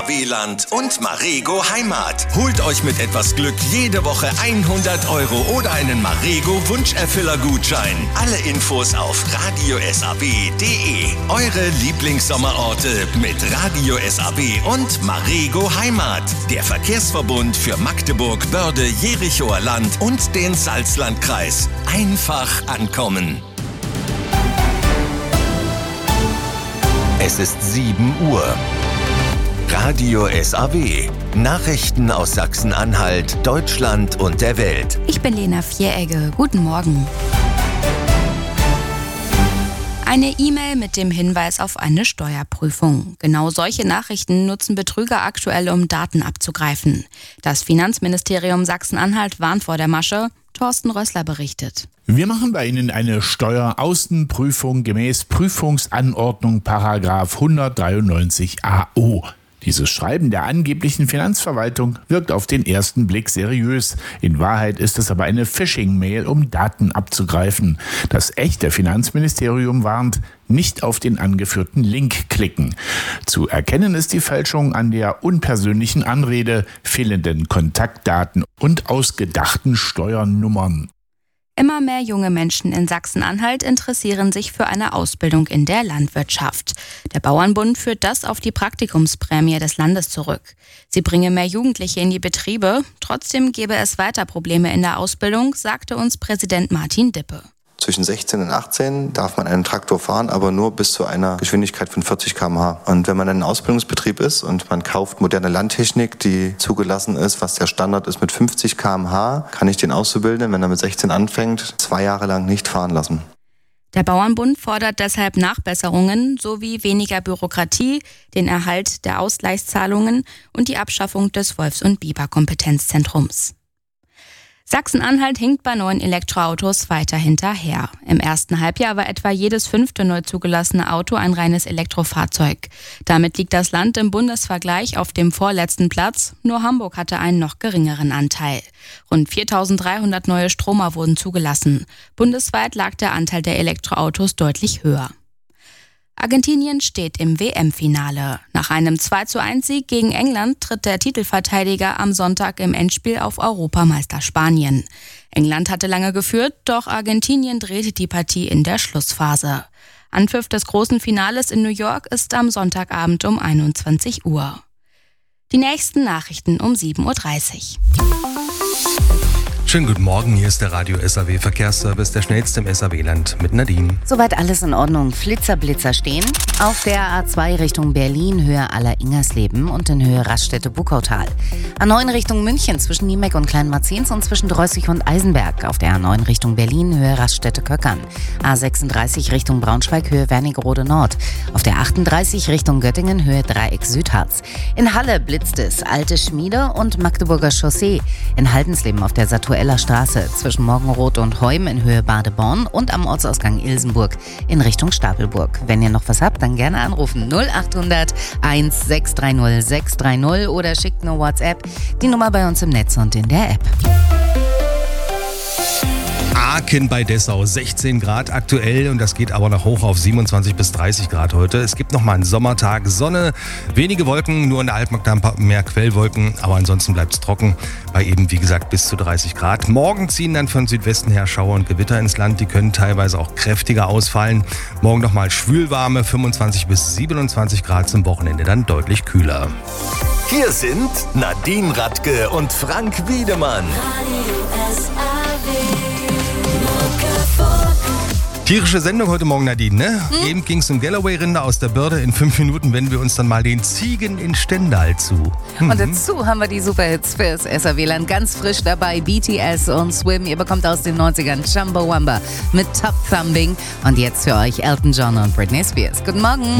SAW-Land und Marego Heimat. Holt euch mit etwas Glück jede Woche 100 € oder einen Marego Wunscherfüller-Gutschein. Alle Infos auf radiosab.de. Eure Lieblingssommerorte mit Radio SAB und Marego Heimat. Der Verkehrsverbund für Magdeburg, Börde, Jerichoer Land und den Salzlandkreis. Einfach ankommen. Es ist 7 Uhr. Radio SAW. Nachrichten aus Sachsen-Anhalt, Deutschland und der Welt. Ich bin Lena Vieregge. Guten Morgen. Eine E-Mail mit dem Hinweis auf eine Steuerprüfung. Genau solche Nachrichten nutzen Betrüger aktuell, um Daten abzugreifen. Das Finanzministerium Sachsen-Anhalt warnt vor der Masche. Thorsten Rössler berichtet. Wir machen bei Ihnen eine Steueraußenprüfung gemäß Prüfungsanordnung § 193 AO. Dieses Schreiben der angeblichen Finanzverwaltung wirkt auf den ersten Blick seriös. In Wahrheit ist es aber eine Phishing-Mail, um Daten abzugreifen. Das echte Finanzministerium warnt, nicht auf den angeführten Link klicken. Zu erkennen ist die Fälschung an der unpersönlichen Anrede, fehlenden Kontaktdaten und ausgedachten Steuernummern. Immer mehr junge Menschen in Sachsen-Anhalt interessieren sich für eine Ausbildung in der Landwirtschaft. Der Bauernbund führt das auf die Praktikumsprämie des Landes zurück. Sie bringe mehr Jugendliche in die Betriebe. Trotzdem gäbe es weiter Probleme in der Ausbildung, sagte uns Präsident Martin Dippe. Zwischen 16 und 18 darf man einen Traktor fahren, aber nur bis zu einer Geschwindigkeit von 40 km/h. Und wenn man in einem Ausbildungsbetrieb ist und man kauft moderne Landtechnik, die zugelassen ist, was der Standard ist mit 50 km/h, kann ich den Auszubildenden, wenn er mit 16 anfängt, 2 Jahre lang nicht fahren lassen. Der Bauernbund fordert deshalb Nachbesserungen sowie weniger Bürokratie, den Erhalt der Ausgleichszahlungen und die Abschaffung des Wolfs- und Biber-Kompetenzzentrums. Sachsen-Anhalt hinkt bei neuen Elektroautos weiter hinterher. Im ersten Halbjahr war etwa jedes 5. neu zugelassene Auto ein reines Elektrofahrzeug. Damit liegt das Land im Bundesvergleich auf dem vorletzten Platz. Nur Hamburg hatte einen noch geringeren Anteil. Rund 4.300 neue Stromer wurden zugelassen. Bundesweit lag der Anteil der Elektroautos deutlich höher. Argentinien steht im WM-Finale. Nach einem 2:1-Sieg gegen England tritt der Titelverteidiger am Sonntag im Endspiel auf Europameister Spanien. England hatte lange geführt, doch Argentinien drehte die Partie in der Schlussphase. Anpfiff des großen Finales in New York ist am Sonntagabend um 21 Uhr. Die nächsten Nachrichten um 7:30 Uhr. Schönen guten Morgen, hier ist der Radio SAW Verkehrsservice, der schnellste im SAW-Land mit Nadine. Soweit alles in Ordnung. Flitzer stehen. Auf der A2 Richtung Berlin, Höhe Aller-Ingersleben und in Höhe Raststätte-Buckautal. A9 Richtung München zwischen Niemeck und Kleinmarzens und zwischen Dreußig und Eisenberg. Auf der A9 Richtung Berlin, Höhe Raststätte-Köckern. A36 Richtung Braunschweig, Höhe Wernigerode Nord. Auf der 38 Richtung Göttingen, Höhe Dreieck Südharz. In Halle blitzt es, Alte Schmiede und Magdeburger Chaussee. In Haldensleben auf der Satueller Straße zwischen Morgenroth und Heum in Höhe Badeborn und am Ortsausgang Ilsenburg in Richtung Stapelburg. Wenn ihr noch was habt, dann gerne anrufen 0800 1630 630 oder schickt eine WhatsApp. Die Nummer bei uns im Netz und in der App. Aachen bei Dessau, 16 Grad aktuell und das geht aber noch hoch auf 27 bis 30 Grad heute. Es gibt noch mal einen Sommertag, Sonne, wenige Wolken, nur in der Altmark ein paar mehr Quellwolken, aber ansonsten bleibt es trocken bei eben, wie gesagt, bis zu 30 Grad. Morgen ziehen dann von Südwesten her Schauer und Gewitter ins Land, die können teilweise auch kräftiger ausfallen. Morgen noch mal schwülwarme 25 bis 27 Grad, zum Wochenende dann deutlich kühler. Hier sind Nadine Radke und Frank Wiedemann. Tierische Sendung heute Morgen, Nadine, ne? Eben ging es um Galloway-Rinder aus der Börde. In 5 Minuten wenden wir uns dann mal den Ziegen in Stendal zu. Und dazu haben wir die Superhits fürs SAW-Land ganz frisch dabei. BTS und Swim. Ihr bekommt aus den 90ern Chumbawamba mit Top Thumbing. Und jetzt für euch Elton John und Britney Spears. Guten Morgen.